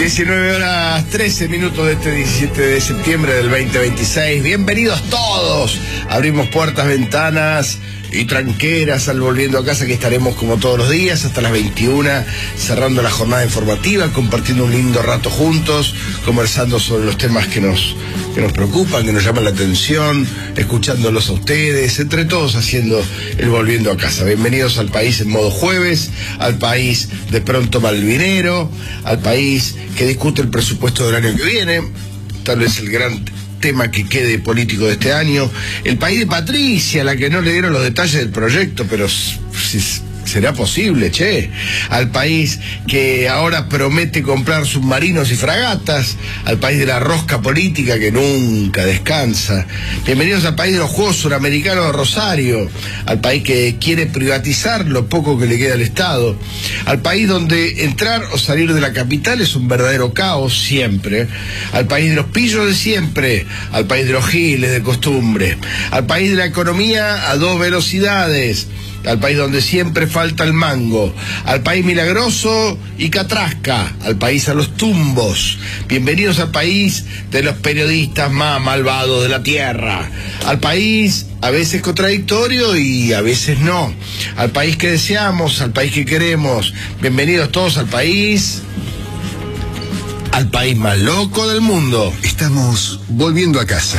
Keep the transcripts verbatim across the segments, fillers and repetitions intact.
diecinueve horas trece minutos de este diecisiete de septiembre del veinte veintiséis. Bienvenidos todos. Abrimos puertas, ventanas y tranqueras al Volviendo a Casa, que estaremos como todos los días hasta las veintiuna, cerrando la jornada informativa, compartiendo un lindo rato juntos, conversando sobre los temas que nos, que nos preocupan, que nos llaman la atención, escuchándolos a ustedes, entre todos haciendo el Volviendo a Casa. Bienvenidos al país en modo jueves, al país de pronto malvinero, al país que discute el presupuesto del año que viene, tal vez el gran tema que quede político de este año, el país de Patricia, a la que no le dieron los detalles del proyecto, pero si será posible, che, al país que ahora promete comprar submarinos y fragatas, al país de la rosca política que nunca descansa. Bienvenidos al país de los Juegos Suramericanos de Rosario, al país que quiere privatizar lo poco que le queda al Estado, al país donde entrar o salir de la capital es un verdadero caos siempre, al país de los pillos de siempre, al país de los giles de costumbre, al país de la economía a dos velocidades, al país donde siempre falta el mango, al país milagroso y catrasca, al país a los tumbos. Bienvenidos al país de los periodistas más malvados de la tierra, al país a veces contradictorio y a veces no, al país que deseamos, al país que queremos. Bienvenidos todos al país, al país más loco del mundo. Estamos volviendo a casa.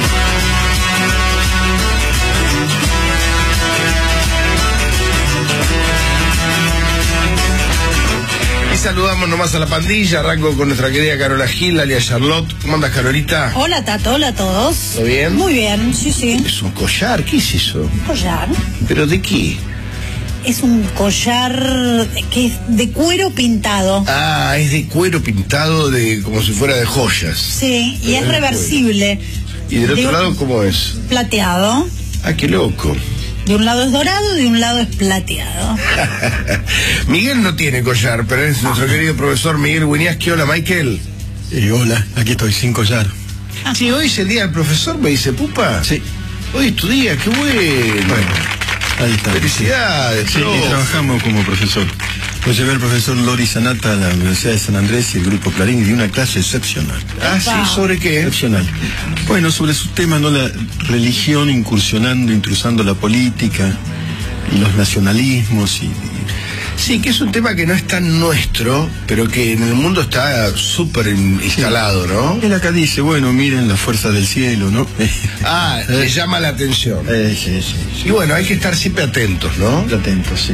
Saludamos nomás a la pandilla, arranco con nuestra querida Carola Gil, alias Charlotte. ¿Cómo andas, Carolita? Hola, Tato, hola a todos. ¿Todo bien? Muy bien, sí, sí. Es un collar, ¿qué es eso? ¿Collar? ¿Pero de qué? Es un collar que es de cuero pintado. Ah, es de cuero pintado, de como si fuera de joyas. Sí, y Pero es de reversible. ¿Y del otro de lado cómo es? Plateado. Ah, qué loco. De un lado es dorado y de un lado es plateado. Miguel no tiene collar, pero es nuestro querido profesor Miguel Winiaski. Hola, Michael. Eh, hola, aquí estoy sin collar. Sí, hoy es el día del profesor, me dice Pupa. Sí. Hoy es tu día, qué bueno. Bueno, ahí está. Felicidades. Sí, y trabajamos como profesor. Lo llevé al profesor Lori Sanata a la Universidad de San Andrés y el Grupo Clarín y dio una clase excepcional. Ah, sí, ¿sobre qué? Excepcional. Bueno, sobre su tema, ¿no? La religión incursionando, intrusando la política y los nacionalismos y... Sí, que es un tema que no es tan nuestro, pero que en el mundo está súper instalado, ¿no? Él acá dice, bueno, miren la fuerza del cielo, ¿no? Ah, le llama la atención. Eh, sí, sí, sí. Y bueno, hay que estar siempre atentos, ¿no? Atentos, sí.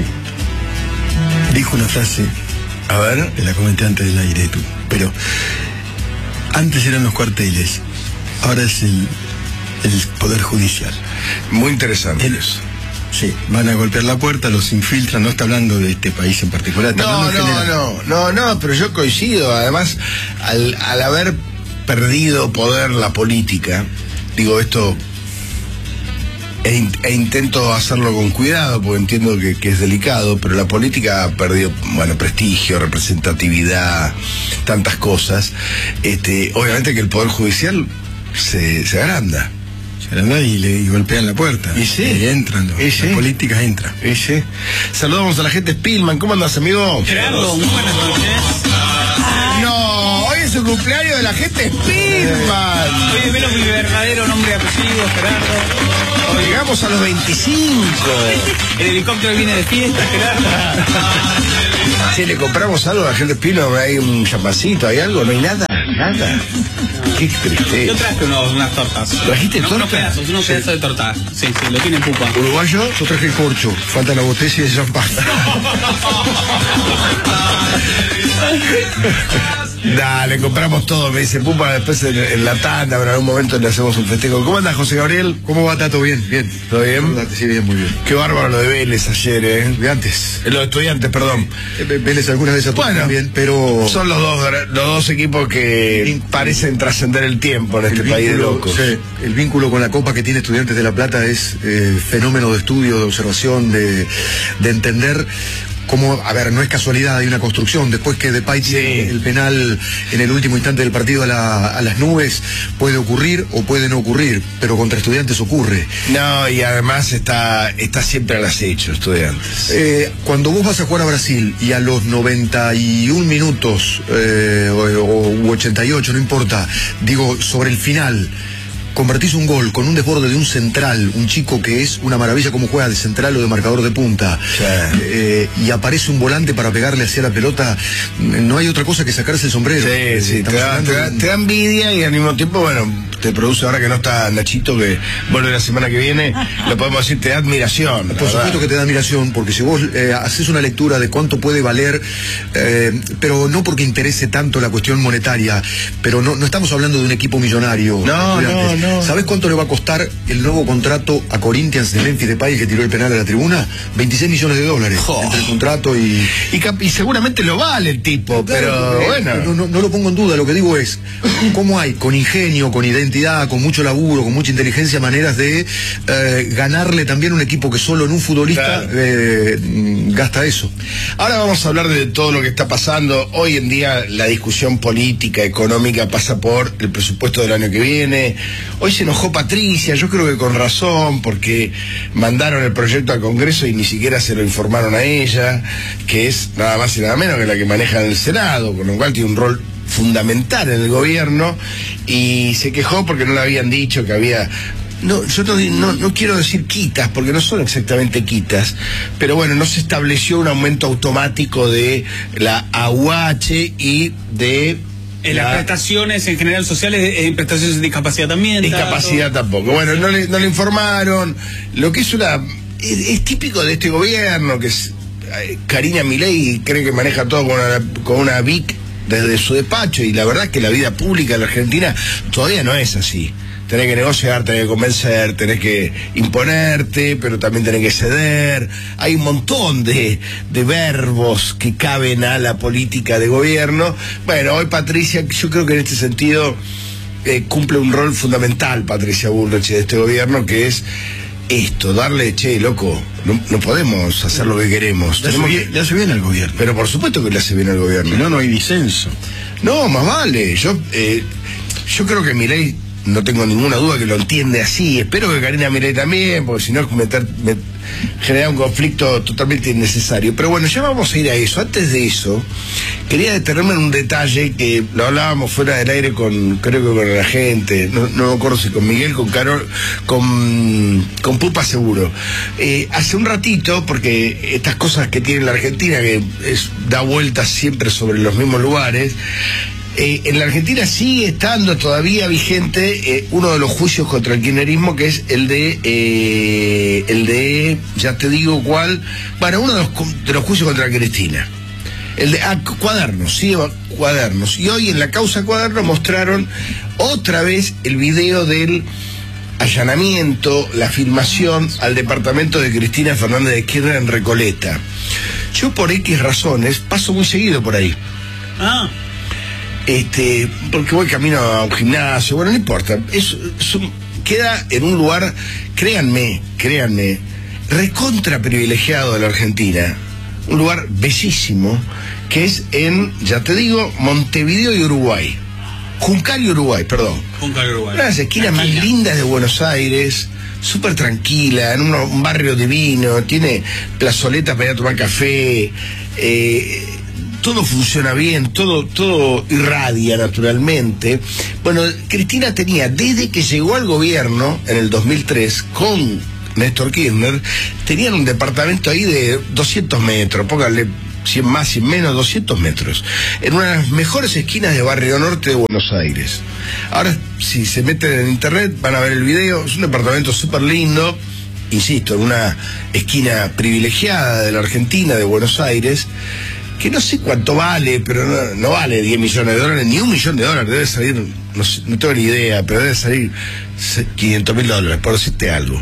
Dijo una frase, a ver, que la comenté antes del aire, tú, pero antes eran los cuarteles, ahora es el, el Poder Judicial. Muy interesante el, eso. Sí, van a golpear la puerta, los infiltran, no está hablando de este país en particular. Está No, no, no, no, no, pero yo coincido, además, al, al haber perdido poder la política, digo esto... E, e intento hacerlo con cuidado porque entiendo que, que es delicado, pero la política ha perdido, bueno, prestigio, representatividad, tantas cosas. Este, obviamente que el Poder Judicial se, se agranda. Se agranda y le y golpean la puerta. Y sí. Y entran, los, y sí. las políticas entran. Y sí. Saludamos a la gente Spillman. ¿Cómo andas, amigo? Gerardo, muy buenas noches. No, hoy es el cumpleaños de la gente Spillman. Hoy develo mi verdadero nombre y apellido, Gerardo. Hoy llegamos a los veinticinco. El helicóptero viene de fiesta, Gerardo. Si le compramos algo a la gente Spillman, hay un champacito, hay algo, no hay nada, nada. Qué tristeza. Yo traje unos, unas tortas. ¿Trajiste no, torta? Unos pedazos, unos Sí. pedazos de torta. Sí, sí, lo tiene Pupa. Uruguayo, yo traje el corcho. Falta la botella de champán. Dale, compramos todo, me dice Pupa, después en, en la tanda, en algún momento le hacemos un festejo. ¿Cómo andas, José Gabriel? ¿Cómo va, Tato? Bien, bien. ¿Todo bien? Sí, bien, muy bien. Qué bárbaro lo de Vélez ayer, ¿eh? De antes. Eh, Los estudiantes, perdón. Eh, Vélez algunas veces Bueno, también, pero... son los dos, los dos equipos que parecen trascender el tiempo en este el país de vínculo, locos. sí, el vínculo con la Copa que tiene Estudiantes de La Plata es eh, fenómeno de estudio, de observación, de, de entender como, a ver, no es casualidad, hay una construcción, después que Depay sí. tiene el penal en el último instante del partido a, la, a las nubes, puede ocurrir o puede no ocurrir, pero contra Estudiantes ocurre. No, y además está, está siempre al acecho, Estudiantes. Eh, cuando vos vas a jugar a Brasil y a los noventa y un minutos, eh, o, o ochenta y ocho, no importa, digo, sobre el final, convertís un gol con un desborde de un central, un chico que es una maravilla como juega de central o de marcador de punta, sí. eh, y aparece un volante para pegarle hacia la pelota, no hay otra cosa que sacarse el sombrero. Sí, sí, te da, te, da, te da envidia y al mismo tiempo, bueno, te produce, ahora que no está Nachito, que vuelve la semana que viene, lo podemos decir, te da admiración. Por supuesto que te da admiración, porque si vos eh, haces una lectura de cuánto puede valer, eh, pero no porque interese tanto la cuestión monetaria, pero no, no estamos hablando de un equipo millonario. No, no, no. ¿Sabés cuánto le va a costar el nuevo contrato a Corinthians de Memphis Depay, que tiró el penal a la tribuna? veintiséis millones de dólares oh. entre el contrato y... Y, y seguramente lo vale el tipo, claro, pero eh, bueno. No, no, no lo pongo en duda, lo que digo es, ¿cómo hay con ingenio, con identidad, con mucho laburo, con mucha inteligencia, maneras de eh, ganarle también un equipo que solo en un futbolista claro. eh, gasta eso? Ahora vamos a hablar de todo lo que está pasando. Hoy en día la discusión política, económica pasa por el presupuesto del año que viene. Hoy se enojó Patricia, yo creo que con razón, porque mandaron el proyecto al Congreso y ni siquiera se lo informaron a ella, que es nada más y nada menos que la que maneja en el Senado, con lo cual tiene un rol fundamental en el gobierno, y se quejó porque no le habían dicho que había... No, yo no, no, no quiero decir quitas, porque no son exactamente quitas, pero bueno, no se estableció un aumento automático de la A U H y de... En las prestaciones en general sociales, en prestaciones de discapacidad también. Discapacidad todo. Tampoco. Bueno, no le, no le informaron. Lo que es una... Es, es típico de este gobierno, que es... Karina Milei cree que maneja todo con una, con una V I C desde su despacho, y la verdad es que la vida pública en la Argentina todavía no es así. Tenés que negociar, tenés que convencer, tenés que imponerte, pero también tenés que ceder. Hay un montón de, de verbos que caben a la política de gobierno. Bueno, hoy Patricia, yo creo que en este sentido eh, cumple un rol fundamental, Patricia Bullrich, de este gobierno, que es esto, darle, che, loco, no, no podemos hacer lo que queremos. Le hace, bien, le hace bien al gobierno. Pero por supuesto que le hace bien al gobierno. No, no hay disenso. No, más vale. Yo, eh, yo creo que Milei, no tengo ninguna duda que lo entiende así. Espero que Karina Milei también, porque si no es meter, me, generar un conflicto totalmente innecesario. Pero bueno, ya vamos a ir a eso. Antes de eso, quería detenerme en un detalle que lo hablábamos fuera del aire con, creo que con la gente, no, no me acuerdo si con Miguel, con Carol, con, con Pupa seguro. Eh, hace un ratito, porque estas cosas que tiene la Argentina, que es, da vueltas siempre sobre los mismos lugares, Eh, en la Argentina sigue estando todavía vigente eh, uno de los juicios contra el kirchnerismo, que es el de, eh, el de, ya te digo cuál, bueno, uno de los, de los juicios contra Cristina. El de, ah, Cuadernos, sí, Cuadernos. Y hoy en la causa Cuadernos mostraron otra vez el video del allanamiento, la filmación al departamento de Cristina Fernández de Kirchner en Recoleta. Yo por X razones paso muy seguido por ahí. Ah. Este, porque voy camino a un gimnasio, bueno, no importa, es, es un, queda en un lugar, créanme, créanme, recontra privilegiado de la Argentina, un lugar bellísimo, que es en, ya te digo, Montevideo y Uruguay, Juncal y Uruguay, perdón. Juncal y Uruguay. Una de las esquinas más lindas de Buenos Aires, súper tranquila, en un, un barrio divino, tiene plazoletas para ir a tomar café, eh... todo funciona bien, todo, todo irradia naturalmente. Bueno, Cristina tenía, desde que llegó al gobierno en el dos mil tres con Néstor Kirchner, tenían un departamento ahí de doscientos metros, póngale cien más, cien menos, doscientos metros, en una de las mejores esquinas de Barrio Norte de Buenos Aires. Ahora, si se meten en internet, van a ver el video, es un departamento súper lindo, insisto, en una esquina privilegiada de la Argentina, de Buenos Aires, que no sé cuánto vale, pero no, no vale diez millones de dólares, ni un millón de dólares, debe salir, no, sé, no tengo ni idea, pero debe salir quinientos mil dólares, por decirte algo.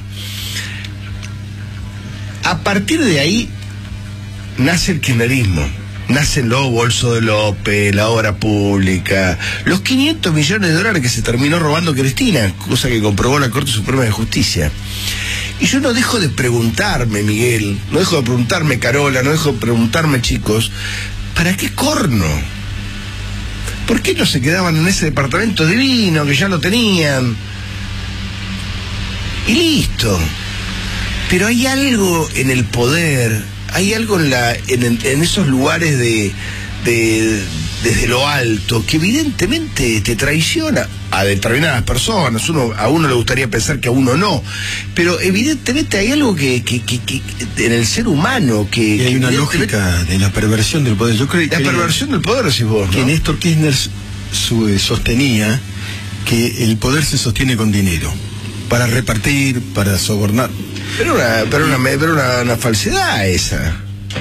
A partir de ahí nace el kirchnerismo, nacen los bolsos de López, la obra pública, los quinientos millones de dólares que se terminó robando Cristina, cosa que comprobó la Corte Suprema de Justicia. Y yo no dejo de preguntarme, Miguel, no dejo de preguntarme, Carola, no dejo de preguntarme, chicos, ¿para qué corno? ¿Por qué no se quedaban en ese departamento divino que ya lo tenían? Y listo. Pero hay algo en el poder, hay algo en la en, en esos lugares de, de desde lo alto que evidentemente te traiciona a determinadas personas. Uno, a uno le gustaría pensar que a uno no, pero evidentemente hay algo que, que, que, que en el ser humano que, y hay que una lógica de la perversión del poder. Yo creo la que perversión del poder, decís vos, que ¿no? Néstor Kirchner su, sostenía que el poder se sostiene con dinero para repartir, para sobornar. Pero una, pero una, pero una, una falsedad esa.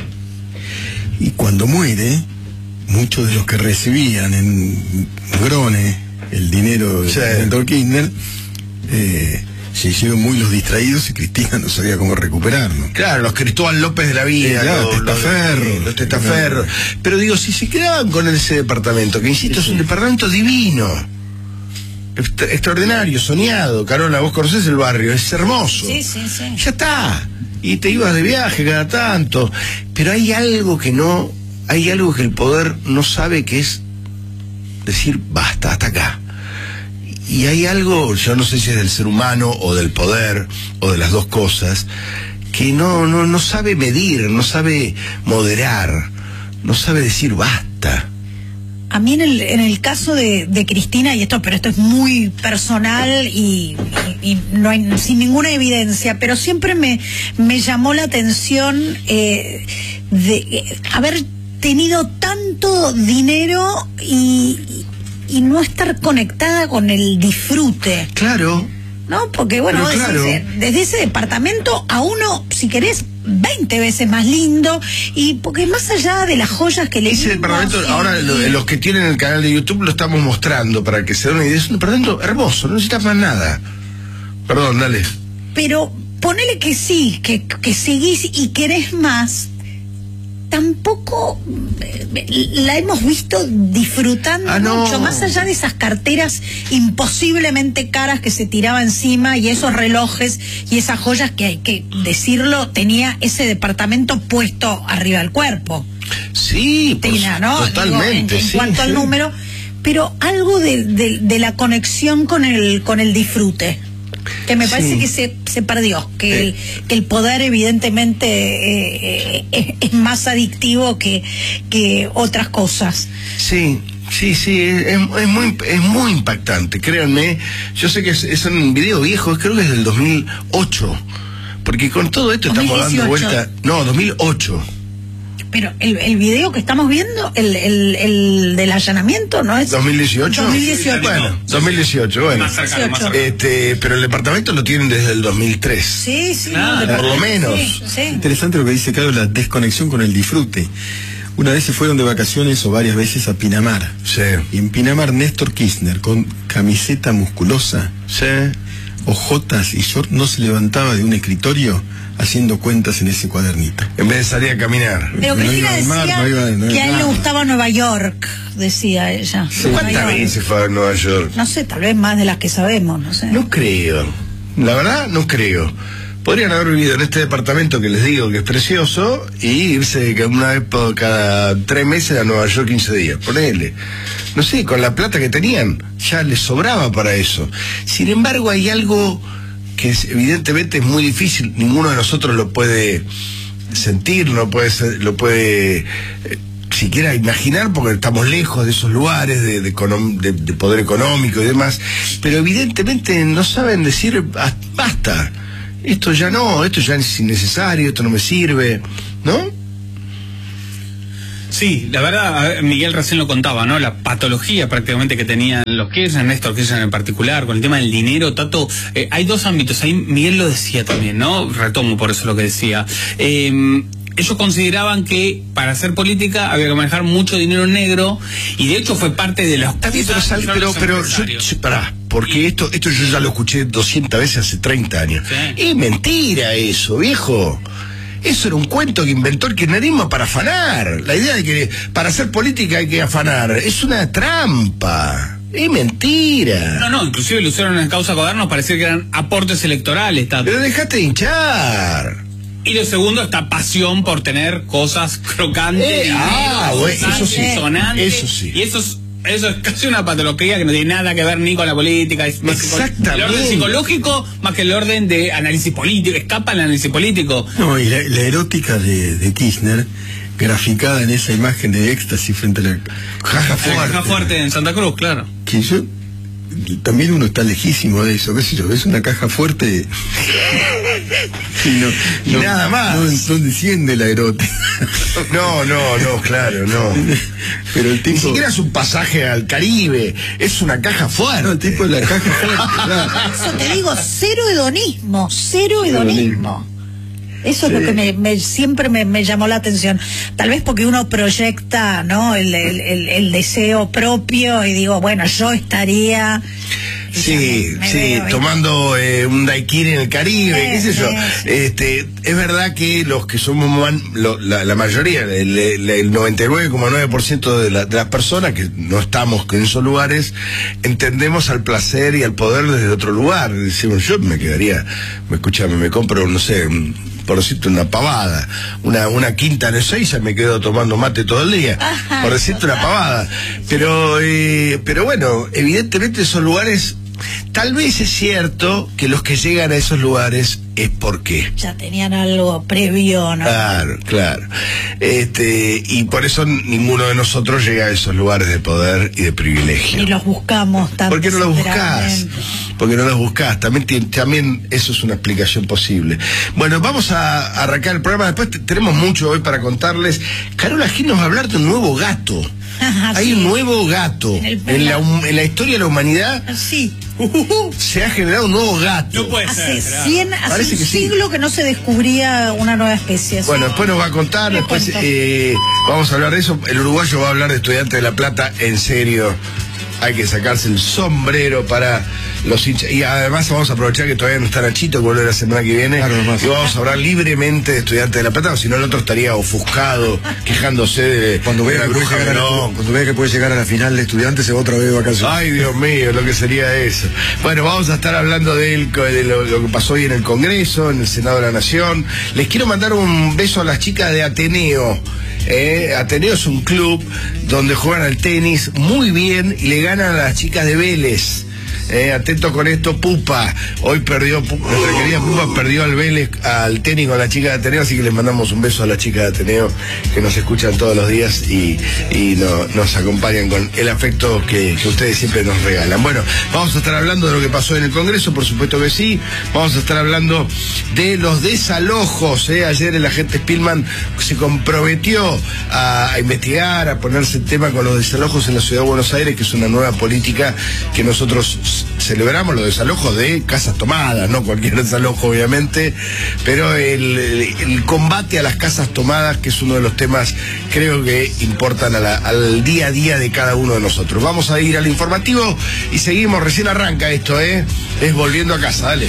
Y cuando muere, muchos de los que recibían en Grone el dinero de sí. Néstor Kirchner eh, se hicieron muy los distraídos y Cristina no sabía cómo recuperarlo. Claro, los Cristóbal López de la vida, sí, claro, los testaferros. Los, los testaferros. Pero digo, si se quedaban con ese departamento, que insisto, sí, es un departamento divino, extra, extraordinario, soñado. Carola, vos conocés el barrio, es hermoso. Sí, sí, sí. Ya está. Y te ibas de viaje cada tanto. Pero hay algo que no, hay algo que el poder no sabe, que es decir, basta, hasta acá. Y hay algo, yo no sé si es del ser humano o del poder o de las dos cosas, que no, no, no sabe medir, no sabe moderar, no sabe decir basta. A mí en el, en el caso de, de Cristina, y esto, pero esto es muy personal y, y, y no hay sin ninguna evidencia, pero siempre me, me llamó la atención eh, de eh, haber tenido tanto dinero y, y no estar conectada con el disfrute. Claro. ¿No? Porque bueno, Pero claro, desde, desde ese departamento a uno, si querés, veinte veces más lindo, y porque más allá de las joyas que le ese dimos, departamento, y, ahora lo, y, los que tienen el canal de YouTube lo estamos mostrando para que se den una idea. Es un departamento hermoso, no necesitas más nada. Perdón, dale. Pero ponele que sí, que, que seguís y querés más. Tampoco eh, la hemos visto disfrutando ah, no. mucho, más allá de esas carteras imposiblemente caras que se tiraba encima y esos relojes y esas joyas que, hay que decirlo, tenía ese departamento puesto arriba del cuerpo. Sí, pues, Tina, ¿no? totalmente. Digo, en, en sí, cuanto sí. al número, pero algo de, de, de la conexión con el, con el disfrute, que me parece sí. que se, se perdió, que, eh. el, que el poder evidentemente eh, es, es más adictivo que, que otras cosas. Sí, sí, sí, es, es, muy, es muy impactante, créanme. Yo sé que es, es un video viejo, creo que es del dos mil ocho, porque con todo esto estamos dando vuelta... No, dos mil ocho. Pero el, el video que estamos viendo, el, el, el del allanamiento, ¿no es? ¿dos mil dieciocho? dos mil dieciocho. Bueno, dos mil dieciocho, bueno. Más cercano, más cercano. Este, pero el departamento lo tienen desde el dos mil tres. Sí, sí. Claro. No, Por lo menos. Sí, sí. Interesante lo que dice Carlos, la desconexión con el disfrute. Una vez se fueron de vacaciones o varias veces a Pinamar. Sí. Y en Pinamar Néstor Kirchner, con camiseta musculosa, Sí. ojotas y short, no se levantaba de un escritorio haciendo cuentas en ese cuadernito. En vez de salir a caminar. Pero No Cristina iba al mar, decía no iba- no iba que a él le nada. gustaba Nueva York, decía ella. Nueva ¿Cuántas York. veces fue a Nueva York? No sé, tal vez más de las que sabemos, no sé. No creo. La verdad, no creo. Podrían haber vivido en este departamento que les digo que es precioso y irse una vez por cada tres meses a Nueva York quince días. Ponele. No sé, con la plata que tenían, ya les sobraba para eso. Sin embargo, hay algo que es, evidentemente es muy difícil, ninguno de nosotros lo puede sentir, no puede ser, lo puede eh, siquiera imaginar, porque estamos lejos de esos lugares de, de, econom, de, de poder económico y demás, pero evidentemente no saben decir basta, esto ya no, esto ya es innecesario, esto no me sirve, ¿no? Sí, la verdad, Miguel recién lo contaba, ¿no? La patología prácticamente que tenían los Kirchner, Néstor Kirchner en particular, con el tema del dinero, Tato, eh, hay dos ámbitos, ahí Miguel lo decía también, ¿no? Retomo por eso lo que decía. Eh, ellos consideraban que para hacer política había que manejar mucho dinero negro, y de hecho fue parte de los... Está bien, pero, sal, pero, pero yo, yo, pará, porque y... esto, esto yo ya lo escuché doscientas veces hace treinta años. Sí. Es mentira eso, viejo. Eso era un cuento que inventó el kirchnerismo para afanar. La idea de que para hacer política hay que afanar es una trampa. Es mentira. No, no, inclusive lo usaron en causa Codernos, parecía que eran aportes electorales, Tato. Pero dejate de hinchar. Y lo segundo, esta pasión por tener cosas crocantes, Eh, dinero, ah, güey, eso sonantes, sí, sonantes, eso sí. Y eso es, eso es casi una patología que no tiene nada que ver ni con la política. Es más que con Exactamente. el orden psicológico, más que el orden de análisis político. Escapa el análisis político. No, y la, la erótica de, de Kirchner, graficada en esa imagen de éxtasis frente a la caja La fuerte. caja fuerte en Santa Cruz, claro. Que yo, también uno está lejísimo de eso, qué sé yo, es una caja fuerte y, no, Y no- nada más. No, no desciende la erótica. No, no, no, claro, no. Pero el Ni tipo... siquiera es un pasaje al Caribe, es una caja fuerte. No, el tipo de la caja fuerte, claro. Eso te digo, cero hedonismo, cero hedonismo. Eso es lo que me, me- siempre me, me llamó la atención. Tal vez porque uno proyecta, ¿no? El, el, el- el deseo propio y digo, bueno, yo estaría. y Sí, ya me- me sí, veo, ¿viste? tomando eh, un daiquiri en el Caribe, Sí, qué sé yo. sí, sí. Este, es verdad que los que somos man- lo- la, la mayoría, el, el- el noventa y nueve coma nueve por ciento de, la- de las personas que no estamos en esos lugares, entendemos al placer y al poder desde otro lugar. Decimos, yo me quedaría, me escuchame, me compro, no sé, un- por decirte una pavada, una, una quinta en Ezeiza, me quedo tomando mate todo el día, Ajá. por decirte una pavada. Pero, eh, pero bueno, evidentemente esos lugares, tal vez es cierto que los que llegan a esos lugares es porque. Ya tenían algo previo, ¿no? Claro, claro. Este, y por eso ninguno de nosotros llega a esos lugares de poder y de privilegio. Y los buscamos tanto. ¿Por qué no los buscás? desesperadamente. Porque no los buscás. También, ti- también eso es una explicación posible. Bueno, vamos a arrancar el programa. Después te- tenemos mucho hoy para contarles. Carola Gil nos va a hablar de un nuevo gato. Hay Sí. un nuevo gato. En el- En la, hum- en la historia de la humanidad Sí, se ha generado un nuevo gato. No puede hace ser. cien, hace Parece un que sí. siglo que no se descubría una nueva especie. ¿sí? Bueno, después nos va a contar, Le después cuento. eh, vamos a hablar de eso. El uruguayo va a hablar de Estudiantes de La Plata, en serio. Hay que sacarse el sombrero para los hinchas. Y además vamos a aprovechar que todavía no está Nachito, que vuelve la semana que viene. Claro, nomás. Y vamos a hablar libremente de Estudiantes de La Plata, o si no el otro estaría ofuscado, quejándose de Cuando de vea, la que puede bruja llegar a la, Verón. cuando vea que puede llegar a la final de Estudiantes, se va otra vez de vacaciones. Ay, Dios mío, lo que sería eso. Bueno, vamos a estar hablando de, él, de lo, lo que pasó hoy en el Congreso, en el Senado de la Nación. Les quiero mandar un beso a las chicas de Ateneo. Eh, Ateneo es un club donde juegan al tenis muy bien y le ganan a las chicas de Vélez. Eh, atento con esto, Pupa. Hoy perdió, Pu- nuestra querida Pupa perdió al Vélez, al tenis con la chica de Ateneo, así que les mandamos un beso a la chica de Ateneo que nos escuchan todos los días y, y no- nos acompañan con el afecto que, que ustedes siempre nos regalan. Bueno, vamos a estar hablando de lo que pasó en el Congreso, por supuesto que sí. Vamos a estar hablando de los desalojos. Eh. Ayer el agente Spillman se comprometió a, a investigar, a ponerse en tema con los desalojos en la Ciudad de Buenos Aires, que es una nueva política que nosotros celebramos, los desalojos de casas tomadas, no cualquier desalojo obviamente, pero el, el- el combate a las casas tomadas, que es uno de los temas creo que importan a la- al día a día de cada uno de nosotros. Vamos a ir al informativo y seguimos, recién arranca esto, ¿eh? Es Volviendo a Casa, dale.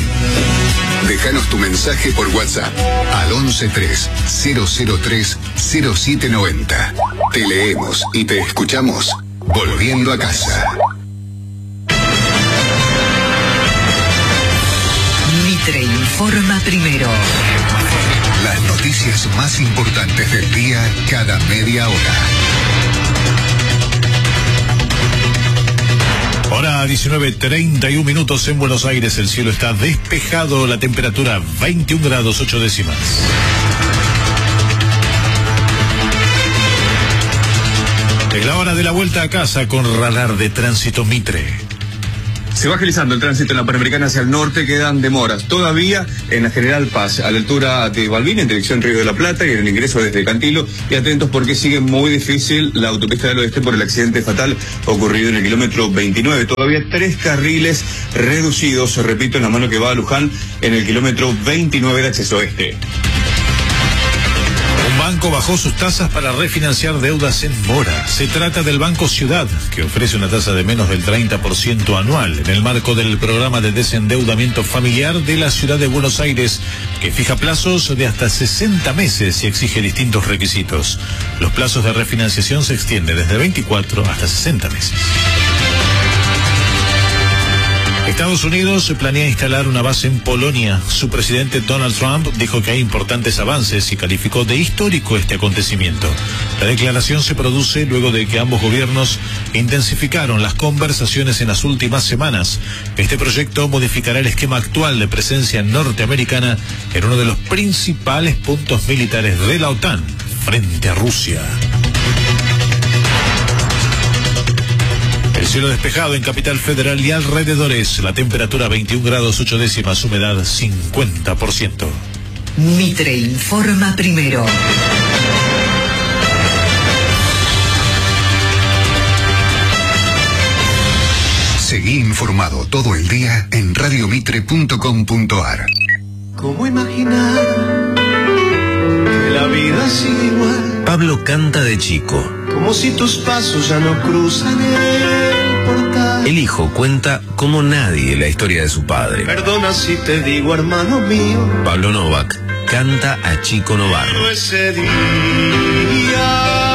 Déjanos tu mensaje por WhatsApp al once tres cero cero tres cero siete noventa. Te leemos y te escuchamos Volviendo a Casa. Mitre informa primero. Las noticias más importantes del día cada media hora. Hora diecinueve treinta y un minutos en Buenos Aires. El cielo está despejado, la temperatura veintiún grados ocho décimas. Es la hora de la vuelta a casa con Radar de Tránsito Mitre. Se va agilizando el tránsito en la Panamericana hacia el norte, quedan demoras. Todavía en la General Paz, a la altura de Balbín, en dirección Río de la Plata, y en el ingreso desde Cantilo. Y atentos porque sigue muy difícil la autopista del oeste por el accidente fatal ocurrido en el kilómetro veintinueve. Todavía tres carriles reducidos, repito, en la mano que va a Luján, en el kilómetro veintinueve de acceso oeste. Un banco bajó sus tasas para refinanciar deudas en mora. Se trata del Banco Ciudad, que ofrece una tasa de menos del treinta por ciento anual en el marco del programa de desendeudamiento familiar de la Ciudad de Buenos Aires, que fija plazos de hasta sesenta meses y exige distintos requisitos. Los plazos de refinanciación se extienden desde veinticuatro hasta sesenta meses. Estados Unidos planea instalar una base en Polonia. Su presidente Donald Trump dijo que hay importantes avances y calificó de histórico este acontecimiento. La declaración se produce luego de que ambos gobiernos intensificaron las conversaciones en las últimas semanas. Este proyecto modificará el esquema actual de presencia norteamericana en uno de los principales puntos militares de la OTAN, frente a Rusia. El cielo despejado en Capital Federal y alrededores. La temperatura veintiún grados ocho décimas, humedad cincuenta por ciento. Mitre informa primero. Seguí informado todo el día en radio mitre punto com punto ar. ¿Cómo imaginar que la vida sigue igual? Pablo canta de chico. Como si tus pasos ya no cruzan el portal. El hijo cuenta como nadie la historia de su padre. Perdona si te digo, hermano mío. Pablo Novak canta a Chico Novarro. Ese día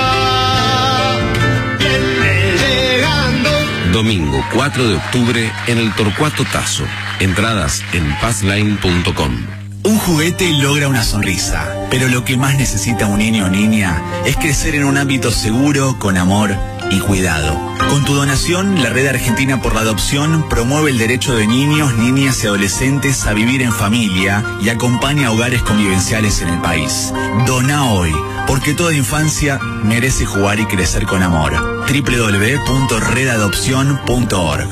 viene llegando. Domingo cuatro de octubre en el Torcuato Tazo. Entradas en passline punto com. Un juguete logra una sonrisa, pero lo que más necesita un niño o niña es crecer en un ámbito seguro, con amor y cuidado. Con tu donación, la Red Argentina por la Adopción promueve el derecho de niños, niñas y adolescentes a vivir en familia y acompaña a hogares convivenciales en el país. Dona hoy, porque toda infancia merece jugar y crecer con amor. doble u doble u doble u punto red adopción punto org.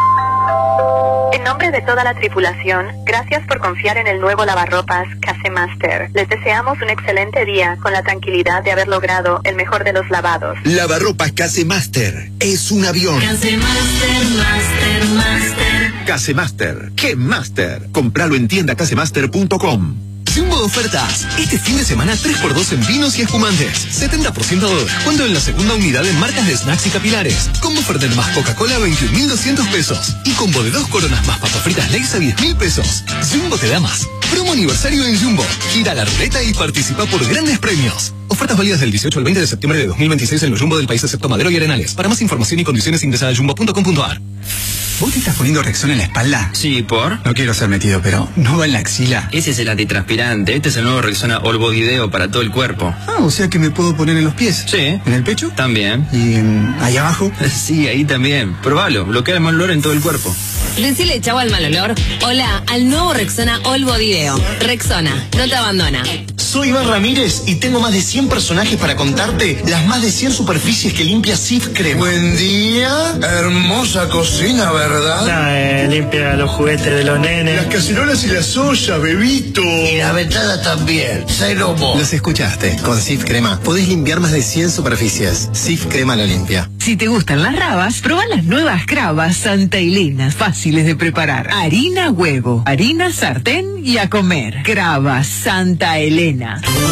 En nombre de toda la tripulación, gracias por confiar en el nuevo lavarropas Casemaster. Les deseamos un excelente día con la tranquilidad de haber logrado el mejor de los lavados. Lavarropas Casemaster es un avión. Casemaster, Master, Master. Casemaster, ¿qué Master? Compralo en tienda casemaster punto com. Jumbo de ofertas. Este fin de semana tres por dos en vinos y espumantes. setenta por ciento de descuento en la segunda unidad en marcas de snacks y capilares. Combo Fernet más Coca-Cola a veintiún mil doscientos pesos. Y combo de dos coronas más papas fritas Lay's a diez mil pesos. Jumbo te da más. Promo aniversario en Jumbo. Gira la ruleta y participa por grandes premios. Ofertas válidas del dieciocho al veinte de septiembre de dos mil veintiséis en los Jumbo del país excepto Madero y Arenales. Para más información y condiciones ingresa a jumbo punto com punto ar. ¿Vos te estás poniendo Rexona en la espalda? Sí, ¿por? No quiero ser metido, pero ¿no va en la axila? Ese es el antitranspirante. Este es el nuevo Rexona All Body Deo para todo el cuerpo. Ah, o sea que me puedo poner en los pies. Sí. ¿En el pecho? También. ¿Y um, ahí abajo? Sí, ahí también. Probalo. Bloquea el mal olor en todo el cuerpo. Decile chau al mal olor. Hola, al nuevo Rexona All Body Deo. Rexona, no te abandona. Soy Iván Ramírez y tengo más de cien personajes para contarte las más de cien superficies que limpia Cif Crema. Buen día. Hermosa cocina, ¿verdad? Nah, eh, limpia los juguetes de los nenes. Las cacerolas y las ollas, bebito. Y la ventana también. Cero mo. Los escuchaste. Con Cif Crema podés limpiar más de cien superficies. Cif Crema la limpia. Si te gustan las rabas, probá las nuevas Cravas Santa Elena, fáciles de preparar. Harina, huevo, harina, sartén y a comer. Cravas Santa Elena.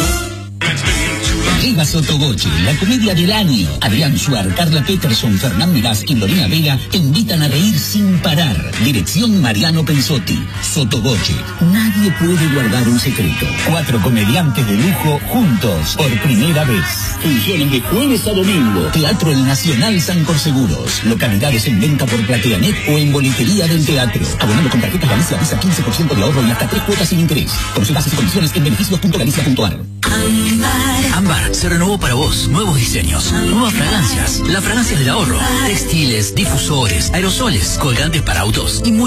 Viva Sotogoche, la comedia del año. Adrián Suar, Carla Peterson, Fernán Mirás y Lorena Vega te invitan a reír sin parar. Dirección Mariano Pensotti. Sotogoche, nadie puede guardar un secreto. Cuatro comediantes de lujo juntos por primera vez. Funciones de jueves a domingo. Teatro El Nacional San Corseguros. Localidades en venta por Plateanet o en boletería del teatro. Abonando con tarjetas Galicia Visa quince por ciento de ahorro y hasta tres cuotas sin interés. Conoce bases y condiciones en beneficios punto galicia punto ar. Ámbar se renovó para vos. Nuevos diseños, nuevas fragancias. Las fragancias del ahorro. Textiles, difusores, aerosoles, colgantes para autos y